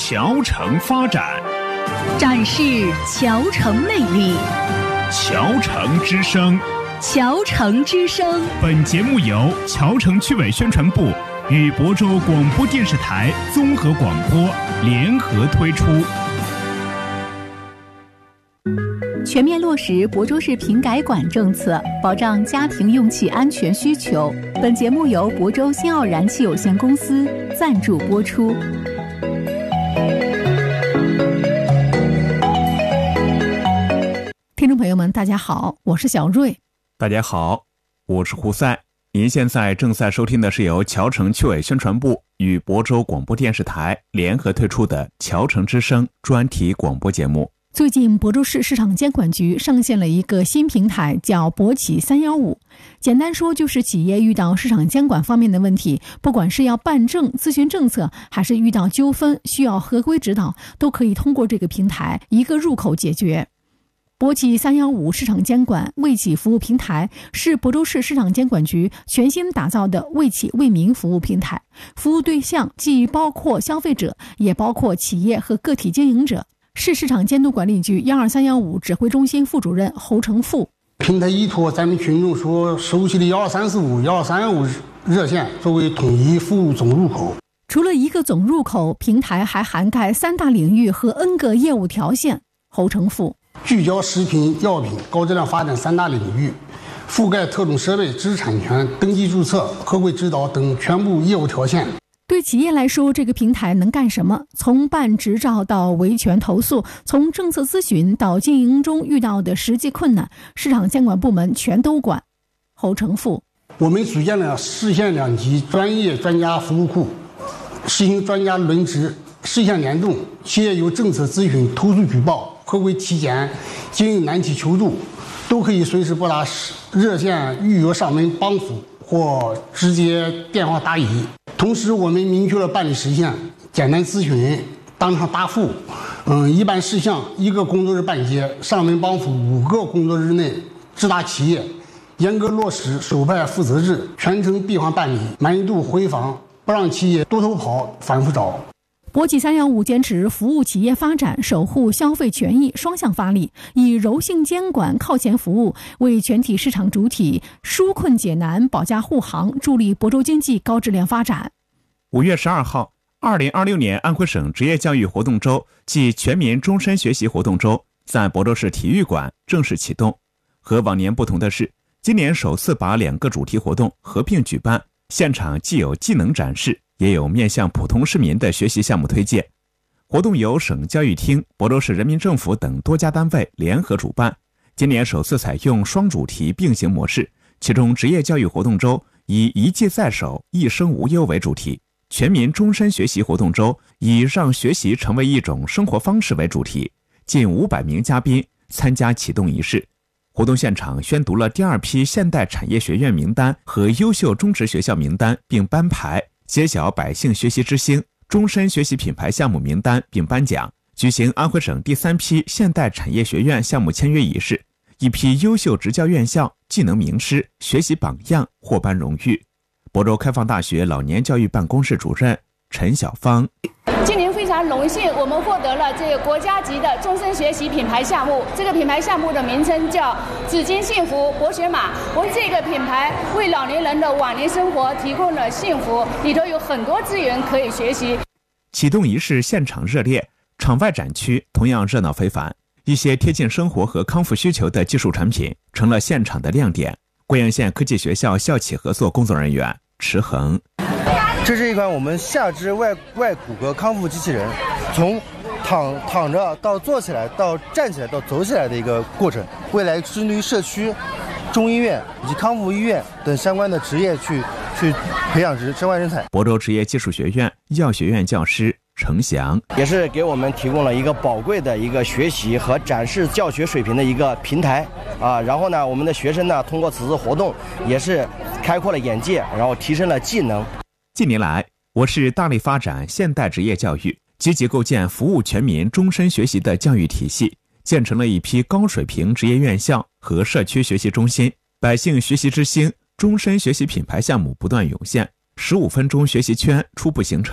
侨城发展， 展示侨城魅力。 侨城之声， 侨城之声。 本节目由侨城区委宣传部与亳州广播电视台综合广播联合推出。 全面落实亳州市品改管政策，保障家庭用气安全需求。本节目由亳州新奥燃气有限公司赞助播出。听众朋友们，大家好，我是小瑞。 大家好，我是胡赛。您现在正在收听的是由侨城区委宣传部与亳州广播电视台联合推出的侨城之声专题广播节目。 最近亳州市市场监管局上线了一个新平台，叫亳企315。简单说就是企业遇到市场监管方面的问题，不管是要办证、咨询政策，还是遇到纠纷需要合规指导，都可以通过这个平台一个入口解决。亳企315市场监管为企服务平台是亳州市市场监管局全新打造的为企为民服务平台，服务对象既包括消费者，也包括企业和个体经营者。市市场监督管理局12315指挥中心副主任侯成富： 平台依托咱们群众所熟悉的12345、12315热线作为统一服务总入口。 除了一个总入口，平台还涵盖3大领域和 N 个业务条线。侯成富： 聚焦食品、药品高质量发展3大领域，覆盖特种设备、知识产权、登记注册、合规指导等全部业务条线。 对企业来说，这个平台能干什么？从办执照到维权投诉，从政策咨询到经营中遇到的实际困难，市场监管部门全都管。侯成富： 我们组建了市县2级专业专家服务库，实行专家轮值、事项联动，企业有政策咨询、投诉举报、合规体检、经营难题求助，都可以随时拨打热线预约上门帮扶或直接电话答疑。同时我们明确了办理时限，简单咨询、当场答复，一般事项1个工作日办结，上门帮扶5个工作日内直达企业，严格落实首派负责制，全程闭环办理，满意度回访，不让企业多头跑反复找。 亳企315坚持服务企业发展、守护消费权益双向发力，以柔性监管靠前服务，为全体市场主体纾困解难、保驾护航，助力亳州经济高质量发展。 5月12号，2026年安徽省职业教育活动周暨全民终身学习活动周在亳州市体育馆正式启动。和往年不同的是，今年首次把2个主题活动合并举办，现场既有技能展示，也有面向普通市民的学习项目推荐。活动由省教育厅、亳州市人民政府等多家单位联合主办，今年首次采用双主题并行模式，其中职业教育活动周以一技在手、一生无忧为主题，全民终身学习活动周以让学习成为一种生活方式为主题，近500名嘉宾参加启动仪式。活动现场宣读了第2批现代产业学院名单和优秀中职学校名单，并颁牌，揭晓百姓学习之星终身学习品牌项目名单并颁奖，举行安徽省第3批现代产业学院项目签约仪式，一批优秀职教院校、技能名师、学习榜样获颁荣誉。亳州开放大学老年教育办公室主任陈晓芳： 今年非常荣幸，我们获得了这个国家级的终身学习品牌项目。这个品牌项目的名称叫紫金幸福博学马。我们这个品牌为老年人的晚年生活提供了幸福，里头有很多资源可以学习。 启动仪式现场热烈，场外展区同样热闹非凡，一些贴近生活和康复需求的技术产品成了现场的亮点。贵阳县科技学校校企合作工作人员池恒： 这是一款我们下肢外骨骼康复机器人，从躺着到坐起来到站起来到走起来的一个过程。未来针对于社区、中医院以及康复医院等相关的职业去培养相关人才。 亳州职业技术学院药学院教师程翔： 也是给我们提供了一个宝贵的一个学习和展示教学水平的一个平台啊。然后呢，我们的学生呢，通过此次活动也是开阔了眼界，然后提升了技能。 近年来，我市大力发展现代职业教育，积极构建服务全民终身学习的教育体系，建成了一批高水平职业院校和社区学习中心，百姓学习之星终身学习品牌项目不断涌现，15分钟学习圈初步形成。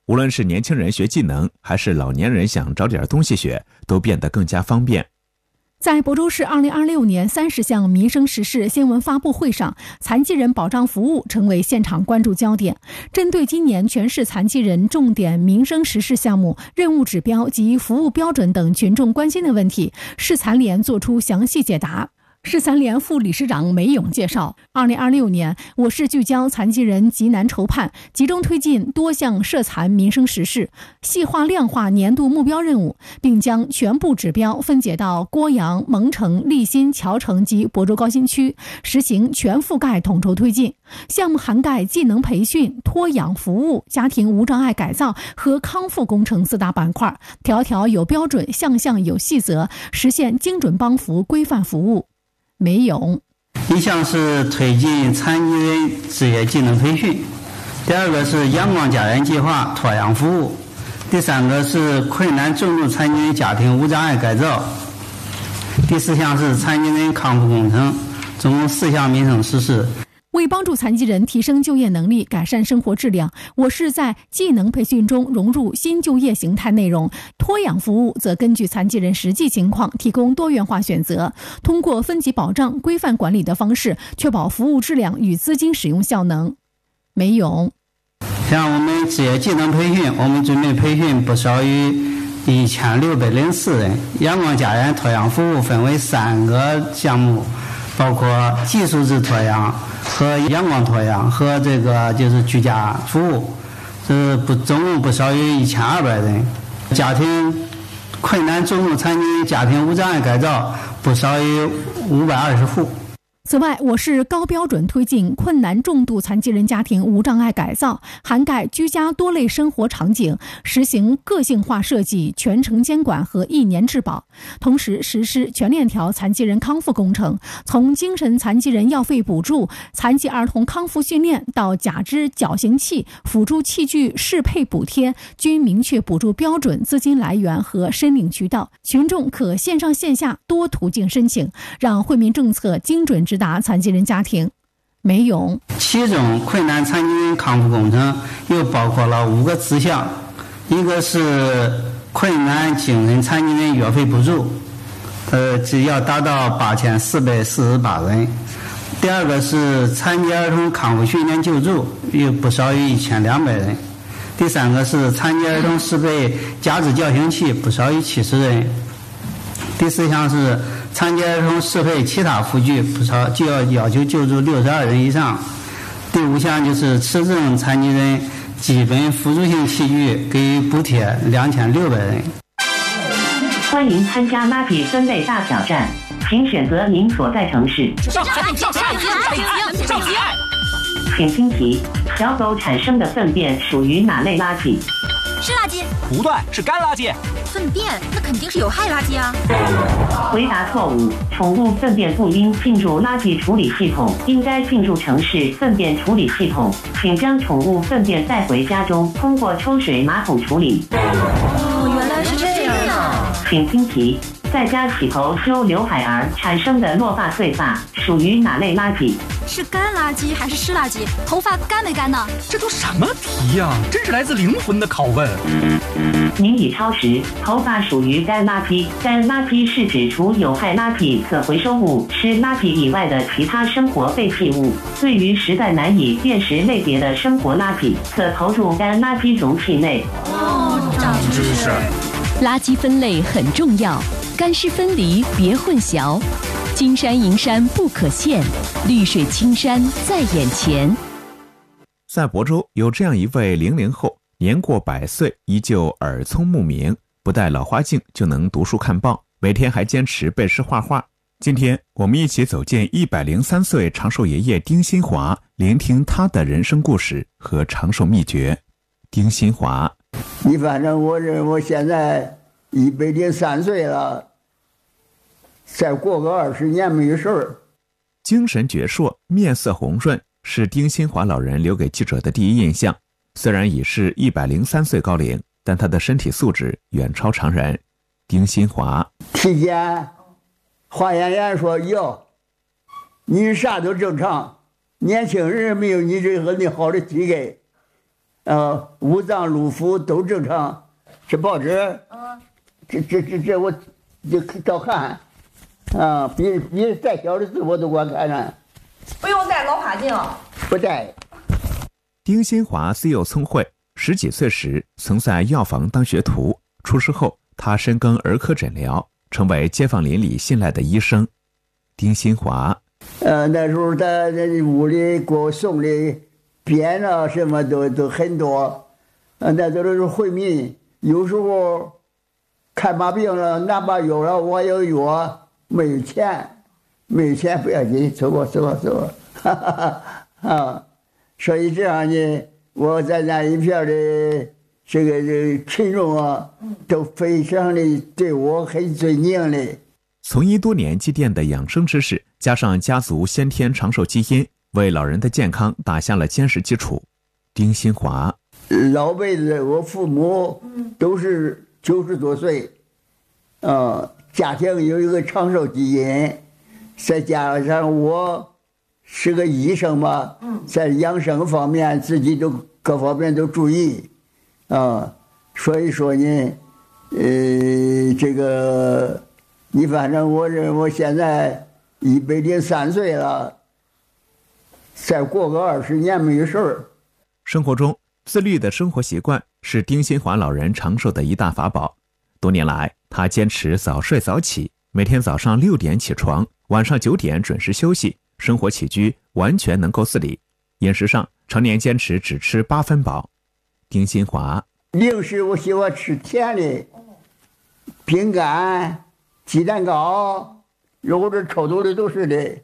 无论是年轻人学技能，还是老年人想找点东西学，都变得更加方便。 在亳州市2026年30项民生实事新闻发布会上，残疾人保障服务成为现场关注焦点。针对今年全市残疾人重点民生实事项目、任务指标及服务标准等群众关心的问题，市残联作出详细解答。市残联副理事长梅勇介绍，2026年我市聚焦残疾人急难筹盼，集中推进多项社残民生实事，细化量化年度目标任务，并将全部指标分解到郭阳、蒙城、利辛、谯城及亳州高新区，实行全覆盖统筹推进。项目涵盖技能培训、托养服务、家庭无障碍改造和康复工程4大板块，条条有标准，项项有细则，实现精准帮扶、规范服务。梅勇， 一项是推进残疾人职业技能培训，第二个是阳光家园计划托养服务，第三个是困难重度残疾人家庭无障碍改造，第四项是残疾人康复工程，总共4项民生实事。 为帮助残疾人提升就业能力、改善生活质量，我市在技能培训中融入新就业形态内容，托养服务则根据残疾人实际情况提供多元化选择，通过分级保障、规范管理的方式，确保服务质量与资金使用效能。梅勇， 像我们职业技能培训，我们准备培训不少于1604人。阳光家园托养服务分为3个项目，包括技术制托养和阳光托养和这个就是居家服务，总共不少于1200人。家庭困难重度残疾人家庭无障碍改造不少于520户。 此外，我市高标准推进困难重度残疾人家庭无障碍改造，涵盖居家多类生活场景，实行个性化设计、全程监管和1年质保。同时实施全链条残疾人康复工程，从精神残疾人药费补助、残疾儿童康复训练到假肢矫形器、辅助器具适配补贴，均明确补助标准、资金来源和申领渠道，群众可线上线下多途径申请，让惠民政策精准直达残疾人家庭。梅勇， 其中困难残疾人康复工程又包括了5个支项，一个是困难精神残疾人药费补助，只要达到8448人。第二个是残疾儿童康复训练救助，又不少于1200人。第三个是残疾儿童适配假肢矫形器，不少于70人。第4项是残疾儿童适配其他辅具，不少就要求救助62人以上。第5项就是持证残疾人基本辅助性器具给予补贴2600人。 欢迎参加垃圾分类大挑战，请选择您所在城市。 上海， 请听题：小狗产生的粪便属于哪类垃圾？ 湿垃圾。 不对，是干垃圾。 粪便那肯定是有害垃圾啊。 回答错误，宠物粪便不应进入垃圾处理系统，应该进入城市粪便处理系统。请将宠物粪便带回家中，通过抽水马桶处理。 哦，原来是这样啊。 请听题：在家洗头修刘海儿产生的落发碎发属于哪类垃圾？ 是干垃圾还是湿垃圾？头发干没干呢？ 这都什么题呀？真是来自灵魂的拷问。 您已超时，头发属于干垃圾。干垃圾是指除有害垃圾、可回收物、湿垃圾以外的其他生活废弃物。对于实在难以辨识类别的生活垃圾，可投入干垃圾容器内。 长知识。 垃圾分类很重要，干湿分离别混淆。金山银山不可限，绿水青山在眼前。 在亳州有这样一位00后，年过100岁，依旧耳聪目明，不戴老花镜就能读书看报，每天还坚持背诗画画。今天我们一起走进103岁长寿爷爷丁新华，聆听他的人生故事和长寿秘诀。丁新华， 反正我现在103岁了，再过个20年没事儿。 精神矍铄，面色红润，是丁新华老人留给记者的第一印象。虽然已是103岁高龄，但他的身体素质远超常人。丁新华体检，化验员说哟，你啥都正常，年轻人没有你这个你好的体格， 五脏六腑都正常。这报纸，这我就照看，比再小的字我都光看看。 不用戴老花镜？ 不戴。 丁新华自幼聪慧，10几岁时曾在药房当学徒，出师后他深耕儿科诊疗，成为街坊邻里信赖的医生。丁新华， 那时候他屋里给我送的鞭啊什么都很多，那都是惠民。有时候看把病了，拿把药了，我有药，没有钱不要紧，走吧，哈哈哈。所以这样呢，我在那一片的这个群众啊，都非常的对我很尊敬的。 从医多年积淀的养生知识，加上家族先天长寿基因，为老人的健康打下了坚实基础。丁新华， 老辈子我父母都是90多岁，家庭有一个长寿基因，再加上我是个医生嘛，在养生方面自己都各方面都注意，所以说呢，这个你反正我现在103岁了，再过个20年没事儿。 生活中，自律的生活习惯是丁新华老人长寿的一大法宝。多年来，他坚持早睡早起，每天早上6点起床，晚上9点准时休息，生活起居完全能够自理。饮食上，常年坚持只吃8分饱。丁新华， 零食我喜欢吃甜的，饼干、鸡蛋糕，肉的、臭豆的都是的。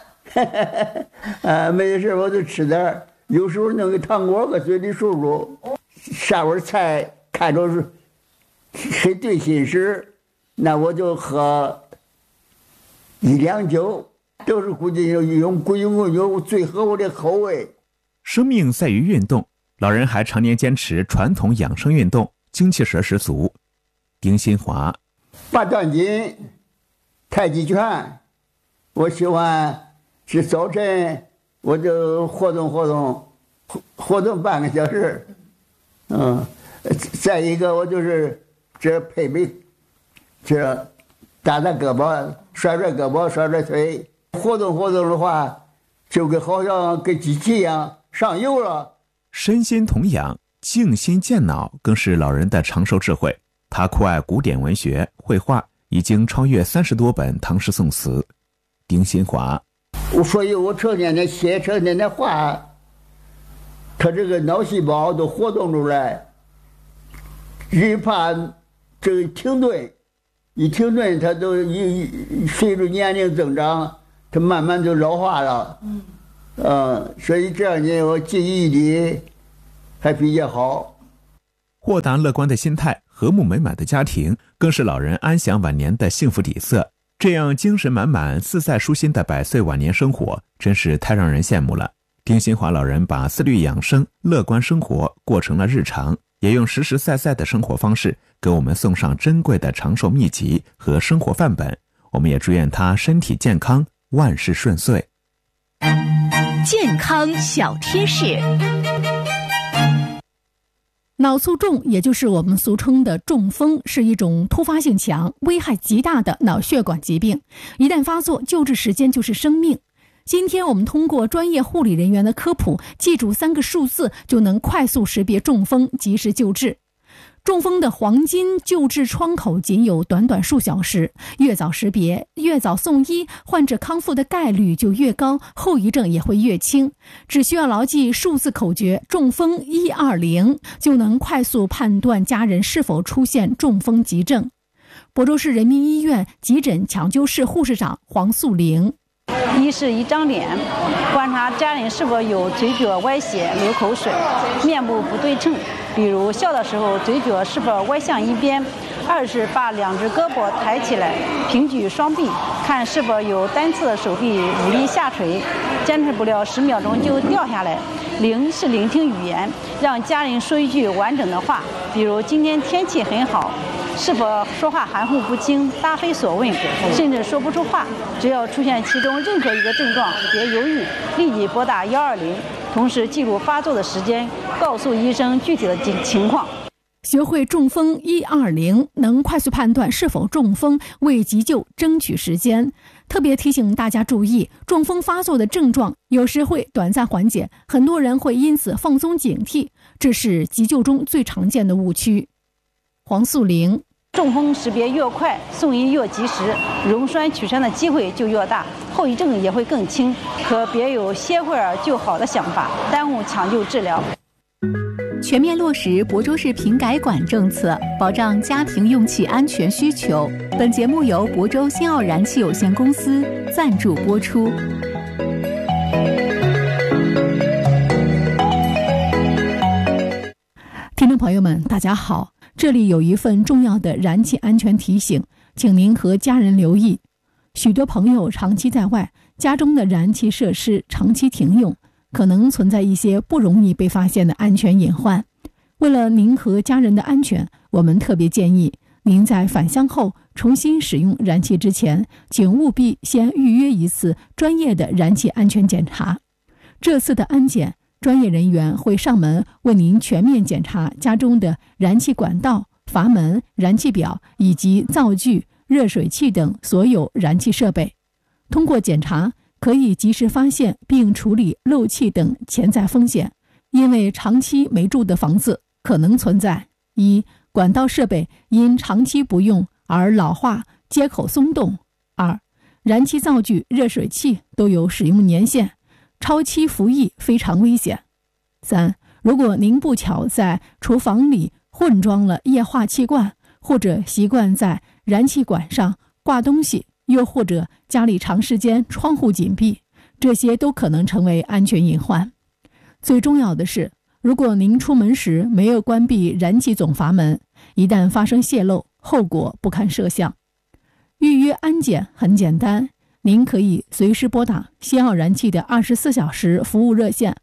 没事我就吃点，有时候弄个糖果搁嘴里漱漱，上碗菜看着是很对心时，那我就喝1两酒，都是估计用最合我的口味。 生命在于运动，老人还常年坚持传统养生运动，精气神十足。丁新华， 八段锦、太极拳，我喜欢是早晨我就活动半个小时，再一个我就是这配备这打胳膊、甩胳膊、甩腿，活动的话，就好像跟机器一样上油了。 身心同养，静心健脑，更是老人的长寿智慧。他酷爱古典文学、绘画，已经超越30多本唐诗宋词。丁新华， 所以我成天的写，成天的画，他这个脑细胞都活动出来，只怕这个停顿，一停顿，他都随着年龄增长，他慢慢就老化了。所以这样呢，我记忆力还比较好。 豁达乐观的心态，和睦美满的家庭，更是老人安享晚年的幸福底色。这样精神满满、自在舒心的100岁晚年生活，真是太让人羡慕了。丁新华老人把自律养生、乐观生活过成了日常，也用实实在在的生活方式给我们送上珍贵的长寿秘籍和生活范本。我们也祝愿他身体健康，万事顺遂。 健康小贴士。 脑卒中，也就是我们俗称的中风，是一种突发性强、危害极大的脑血管疾病。一旦发作，救治时间就是生命。今天我们通过专业护理人员的科普，记住3个数字，就能快速识别中风，及时救治。中风的黄金救治窗口仅有短短数小时，越早识别，越早送医，患者康复的概率就越高，后遗症也会越轻。只需要牢记数字口诀中风120，就能快速判断家人是否出现中风急症。亳州市人民医院急诊抢救室护士长黄素玲， 一是一张脸，观察家人是否有嘴角歪斜、流口水，面部不对称，比如笑的时候嘴角是否歪向一边。2是把2只胳膊抬起来，平举双臂，看是否有单侧手臂无力下垂，坚持不了10秒钟就掉下来。0是聆听语言，让家人说一句完整的话，比如今天天气很好，是否说话含糊不清、答非所问，甚至说不出话。只要出现其中任何一个症状，别犹豫，立即拨打120。 同时记录发作的时间，告诉医生具体的情况。 学会中风120能快速判断是否中风，为急救争取时间。特别提醒大家注意，中风发作的症状有时会短暂缓解，很多人会因此放松警惕，这是急救中最常见的误区。黄素玲， 中风识别越快，送医越及时，溶栓取栓的机会就越大，后遗症也会更轻，可别有歇会儿就好的想法，耽误抢救治疗。 全面落实亳州市瓶改管政策，保障家庭用气安全需求。本节目由亳州新奥燃气有限公司赞助播出。 听众朋友们，大家好，这里有一份重要的燃气安全提醒，请您和家人留意。许多朋友长期在外，家中的燃气设施长期停用，可能存在一些不容易被发现的安全隐患。为了您和家人的安全，我们特别建议您在返乡后重新使用燃气之前，请务必先预约一次专业的燃气安全检查。这次的安检，专业人员会上门为您全面检查家中的燃气管道、阀门、燃气表以及灶具、热水器等所有燃气设备。通过检查，可以及时发现并处理漏气等潜在风险，因为长期没住的房子可能存在：一、管道设备因长期不用而老化、接口松动；二、燃气灶具、热水器都有使用年限，超期服役非常危险；三、如果您不巧在厨房里混装了液化气罐，或者习惯在燃气管上挂东西，又或者家里长时间窗户紧闭，这些都可能成为安全隐患。最重要的是，如果您出门时没有关闭燃气总阀门，一旦发生泄漏，后果不堪设想。预约安检很简单，您可以随时拨打新奥燃气的24小时服务热线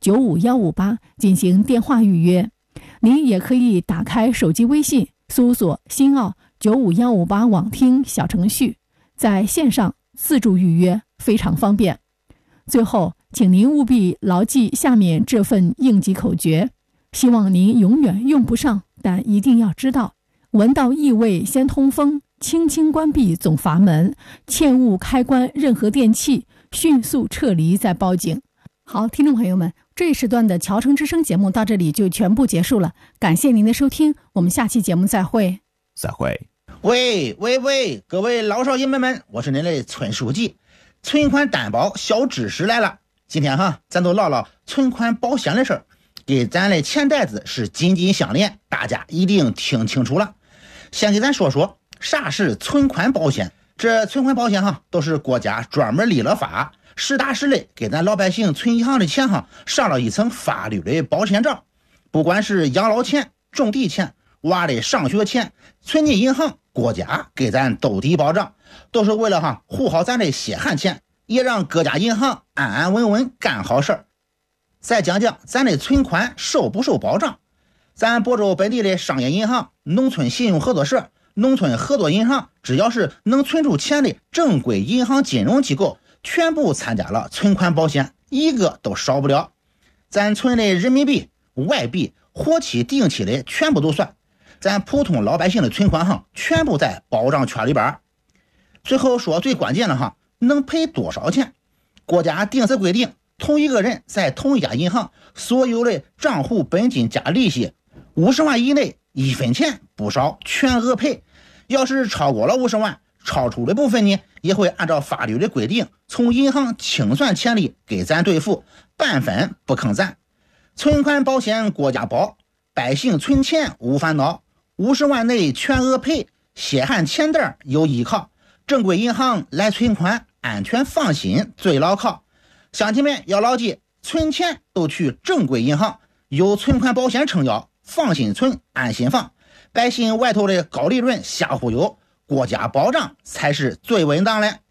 95158进行电话预约。您也可以打开手机微信，搜索新奥95158网听小程序，在线上自助预约，非常方便。最后，请您务必牢记下面这份应急口诀，希望您永远用不上，但一定要知道：闻到异味先通风，轻轻关闭总阀门，切勿开关任何电器，迅速撤离再报警。好，听众朋友们，这一时段的侨城之声节目到这里就全部结束了，感谢您的收听，我们下期节目再会。 再会。 喂，各位老少爷们，我是您的村书记。存款担保小知识来了，今天咱都唠唠存款保险的事儿，给咱的钱袋子是紧紧相连，大家一定听清楚了。先给咱说说啥是存款保险。这存款保险都是国家专门立了法，实打实的给咱老百姓存银行的钱上了一层法律的保险罩。不管是养老钱、种地钱、娃的上学钱，存进银行，国家给咱都提保障，都是为了护好咱的血汗钱，也让各家银行安安稳稳干好事儿。再讲讲咱的存款受不受保障。咱亳州本地的商业银行、农村信用合作社、农村合作银行，只要是能存出钱的正规银行金融机构，全部参加了存款保险，一个都少不了。咱存的人民币、外币、活期、定期的全部都算，咱普通老百姓的存款全部在保障圈里边。最后说最关键的能赔多少钱？国家定死规定，同一个人在同一家银行所有的账户本金加利息50万以内，1分钱不少，全额赔。要是超过了50万，超出的部分呢，也会按照法律的规定从银行清算钱利给咱兑付，半分不坑咱。存款保险国家保，百姓存钱无烦恼，50万内全额赔，血汗钱袋有依靠，正规银行来存款，安全放心最牢靠。乡亲们要牢记，存钱都去正规银行，有存款保险撑腰，放心存，安心放。百姓外头的高利润瞎忽悠，国家保障才是最稳当的。